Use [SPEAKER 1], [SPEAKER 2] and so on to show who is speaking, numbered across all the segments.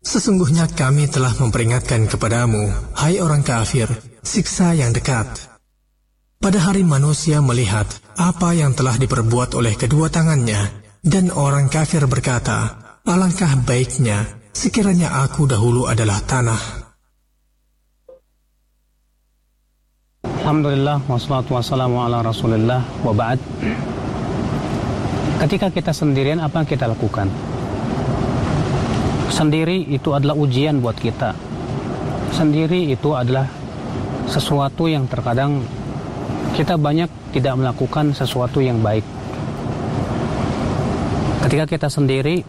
[SPEAKER 1] Sesungguhnya kami telah memperingatkan kepadamu, hai orang kafir, siksa yang dekat. Pada hari manusia melihat apa yang telah diperbuat oleh kedua tangannya, dan orang kafir berkata, alangkah baiknya sekiranya aku dahulu adalah tanah.
[SPEAKER 2] Alhamdulillah, wassalatu wassalamu ala rasulillah, wa ba'd. Ketika kita sendirian, apa yang kita lakukan? Sendiri itu adalah ujian buat kita. Sendiri itu adalah sesuatu yang terkadang kita banyak tidak melakukan sesuatu yang baik. Ketika kita sendiri,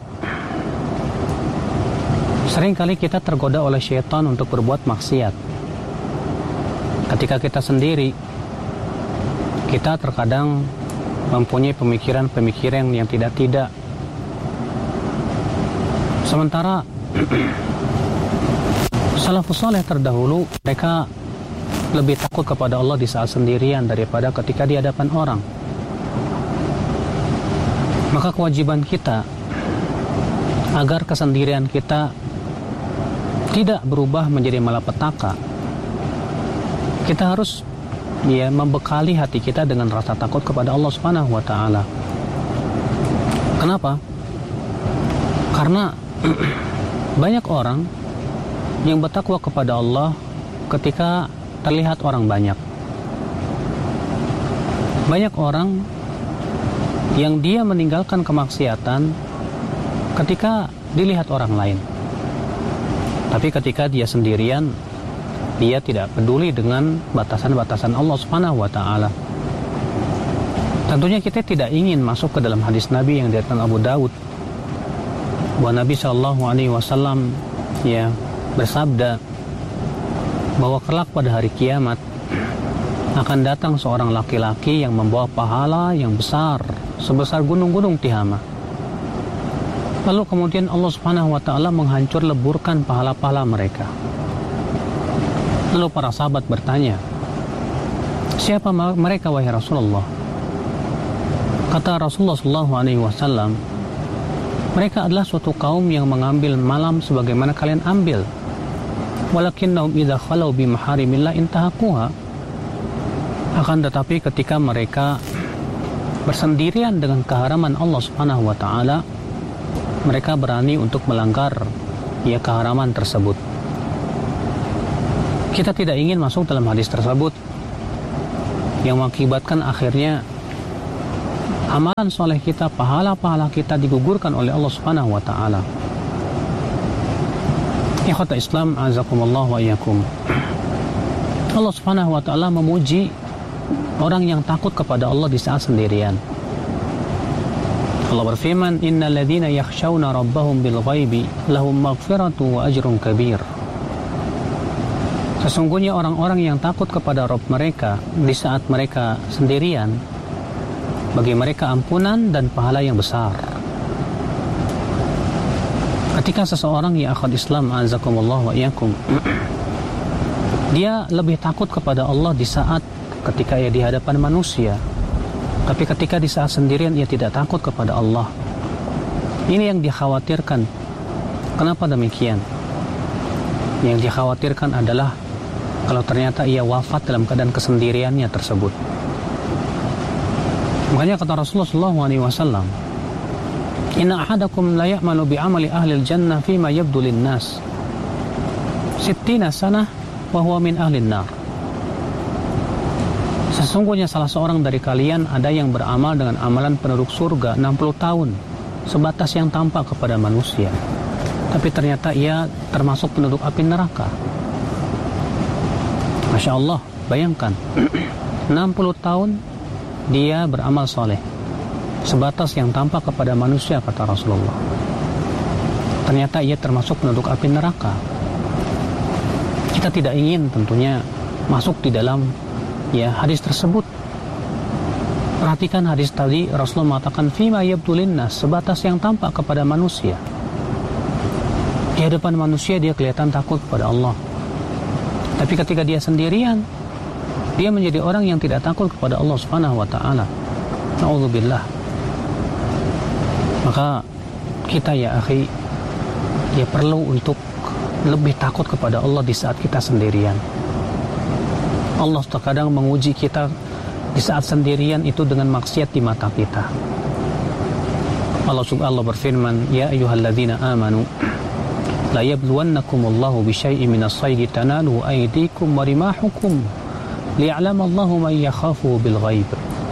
[SPEAKER 2] seringkali kita tergoda oleh syaitan untuk berbuat maksiat. Ketika kita sendiri, kita terkadang mempunyai pemikiran-pemikiran yang tidak-tidak. Sementara salafus saleh terdahulu, mereka lebih takut kepada Allah di saat sendirian daripada ketika di hadapan orang. Maka kewajiban kita agar kesendirian kita tidak berubah menjadi malapetaka, kita harus membekali hati kita dengan rasa takut kepada Allah Subhanahu wa taala. Kenapa? Karena banyak orang yang bertakwa kepada Allah ketika terlihat orang banyak. Banyak orang yang dia meninggalkan kemaksiatan ketika dilihat orang lain. Tapi ketika dia sendirian, dia tidak peduli dengan batasan-batasan Allah Subhanahu wa taala. Tentunya kita tidak ingin masuk ke dalam hadis Nabi yang diriwayatkan Abu Daud, bahwa Nabi sallallahu alaihi wasallam bersabda bahwa kelak pada hari kiamat akan datang seorang laki-laki yang membawa pahala yang besar sebesar gunung-gunung Tihama. Lalu kemudian Allah Subhanahu wa taala menghancur leburkan pahala-pahala mereka. Lalu para sahabat bertanya, siapa mereka wahai Rasulullah? Kata Rasulullah sallallahu alaihi wasallam, mereka adalah suatu kaum yang mengambil malam sebagaimana kalian ambil. Walakinnahum idza khalau bi maharimillah intahaquha. Akan tetapi ketika mereka bersendirian dengan keharaman Allah Subhanahu wa taala, mereka berani untuk melanggar keharaman tersebut. Kita tidak ingin masuk dalam hadis tersebut yang mengakibatkan akhirnya amalan soleh kita, pahala-pahala kita digugurkan oleh Allah Subhanahu wa taala. Ikhwata Islam, azakumullah wa iyyakum. Allah Subhanahu wa taala memuji orang yang takut kepada Allah di saat sendirian. Allah berfirman, innal ladzina yakhshawna rabbahum bil ghaibi lahum maghfiratu wa ajrun kabir. Sesungguhnya orang-orang yang takut kepada Rabb mereka di saat mereka sendirian, bagi mereka ampunan dan pahala yang besar. Ketika seseorang ya akhwat Islam, azakumullah wa iyyakum, dia lebih takut kepada Allah di saat ketika ia di hadapan manusia, tapi ketika di saat sendirian ia tidak takut kepada Allah. Ini yang dikhawatirkan. Kenapa demikian? Yang dikhawatirkan adalah kalau ternyata ia wafat dalam keadaan kesendiriannya tersebut. Makanya kata Rasulullah SAW, inna ahadakum la ya'malu bi'amali ahlil jannah fima yabdu linnas 60 sanah wa huwa min ahlin nar. Sesungguhnya salah seorang dari kalian ada yang beramal dengan amalan penduduk surga 60 tahun, sebatas yang tampak kepada manusia, tapi ternyata ia termasuk penduduk api neraka. Masya Allah, bayangkan 60 tahun dia beramal soleh, sebatas yang tampak kepada manusia, kata Rasulullah. Ternyata ia termasuk penduduk api neraka. Kita tidak ingin tentunya masuk di dalam hadis tersebut. Perhatikan hadis tadi, Rasulullah mengatakan fima yabdulin nas, sebatas yang tampak kepada manusia. Di hadapan manusia dia kelihatan takut kepada Allah, tapi ketika dia sendirian, dia menjadi orang yang tidak takut kepada Allah Subhanahu wa taala. Na'udzubillah. Maka kita ya akhi, ya perlu untuk lebih takut kepada Allah di saat kita sendirian. Allah terkadang menguji kita di saat sendirian itu dengan maksiat di mata kita. Allah berfirman, ya ayyuhalladzina amanu la yabluwannakumullahu bisyai'in minas saydi tanaluhu aydikum wa rimahukum liya'lamallahu man yakhafu bil ghaib.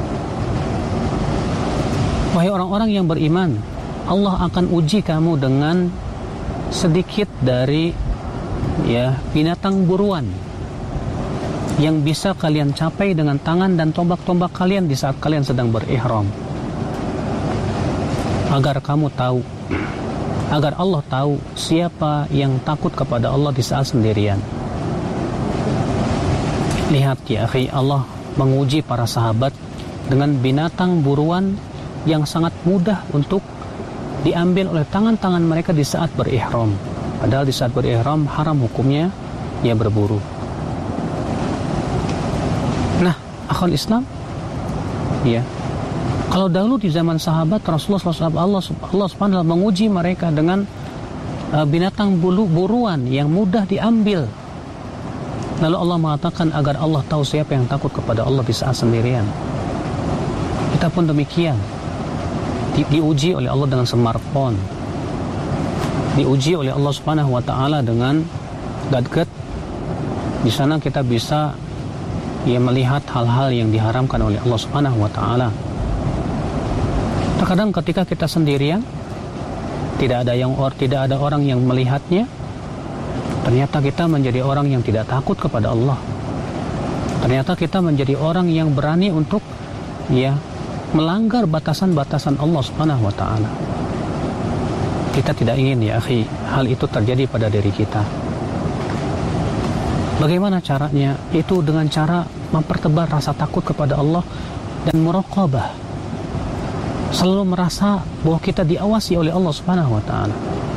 [SPEAKER 2] Wahai orang-orang yang beriman, Allah akan uji kamu dengan sedikit dari binatang buruan yang bisa kalian capai dengan tangan dan tombak-tombak kalian di saat kalian sedang berihram. Agar Allah tahu siapa yang takut kepada Allah di saat sendirian. Lihat ya akhi, Allah menguji para sahabat dengan binatang buruan yang sangat mudah untuk diambil oleh tangan-tangan mereka di saat berihram. Padahal di saat berihram haram hukumnya berburu. Nah, akhwal Islam, kalau dahulu di zaman sahabat Rasulullah SAW, Allah Subhanahu menguji mereka dengan binatang buruan yang mudah diambil. Lalu Allah mengatakan agar Allah tahu siapa yang takut kepada Allah di saat sendirian. Kita pun demikian. Diuji oleh Allah dengan smartphone, diuji oleh Allah Subhanahu wa taala dengan gadget. Di sana kita bisa melihat hal-hal yang diharamkan oleh Allah Subhanahu wa taala. Terkadang ketika kita sendirian, tidak ada orang yang melihatnya, ternyata kita menjadi orang yang tidak takut kepada Allah. Ternyata kita menjadi orang yang berani untuk melanggar batasan-batasan Allah Subhanahu wa taala. Kita tidak ingin ya akhi hal itu terjadi pada diri kita. Bagaimana caranya? Itu dengan cara mempertebal rasa takut kepada Allah dan muraqabah. Selalu merasa bahwa kita diawasi oleh Allah Subhanahu wa taala.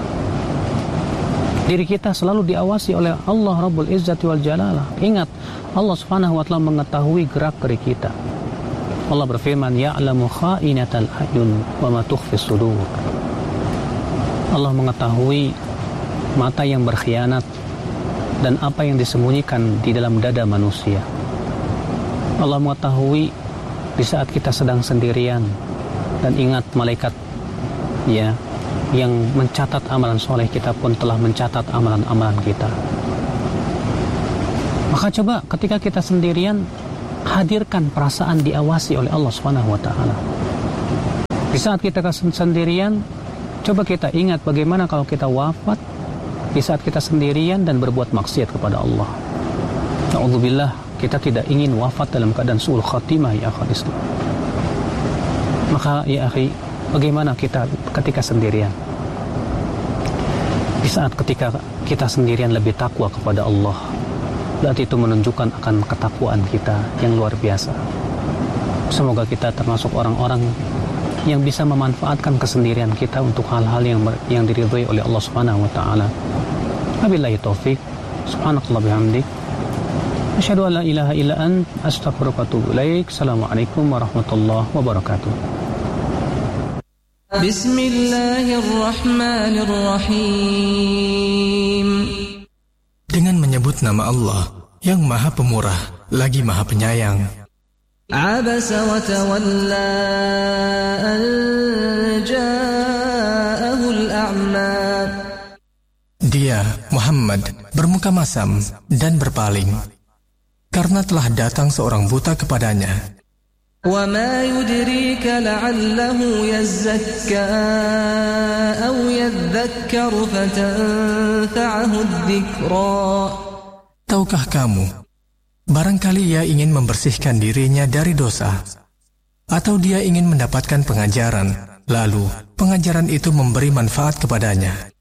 [SPEAKER 2] Diri kita selalu diawasi oleh Allah Rabbul Izzati wal Jalalah. Ingat, Allah Subhanahu wa taala mengetahui gerak-gerik kita. Allah berfirman, ya'lamu kha'inatal a'yun wa ma tukhfis sudur. Allah mengetahui mata yang berkhianat dan apa yang disembunyikan di dalam dada manusia. Allah mengetahui di saat kita sedang sendirian. Dan ingat, malaikat yang mencatat amalan soleh kita pun telah mencatat amalan-amalan kita. Maka coba ketika kita sendirian, hadirkan perasaan diawasi oleh Allah Subhanahu wa taala. Di saat kita sendirian, coba kita ingat bagaimana kalau kita wafat di saat kita sendirian dan berbuat maksiat kepada Allah. Na'udzubillah, kita tidak ingin wafat dalam keadaan su'ul khatimah ya akhwal Islam. Maka ya akhi, bagaimana kita ketika sendirian? Di saat ketika kita sendirian lebih takwa kepada Allah, berarti itu menunjukkan akan ketakwaan kita yang luar biasa. Semoga kita termasuk orang-orang yang bisa memanfaatkan kesendirian kita untuk hal-hal yang diridhai oleh Allah Subhanahu wa taala. Wabillahi taufik. Subhanakallah bihamdik. Asyhadu an la ilaha illa ant, astaghfiruka wa atubu ilaik. Assalamualaikum warahmatullahi wabarakatuh.
[SPEAKER 3] Bismillahirrahmanirrahim.
[SPEAKER 1] Dengan menyebut nama Allah yang Maha Pemurah lagi Maha Penyayang.
[SPEAKER 3] Abasa wa tawalla an ja'ahu al-a'ma.
[SPEAKER 1] Dia, Muhammad, bermuka masam dan berpaling karena telah datang seorang buta kepadanya.
[SPEAKER 3] Wa ma yudrika la'allahu yazzakka aw yadhakkaru fatanfa'ahu adh-dhikra.
[SPEAKER 1] Tahukah kamu, barangkali ia ingin membersihkan dirinya dari dosa, atau dia ingin mendapatkan pengajaran, lalu pengajaran itu memberi manfaat kepadanya.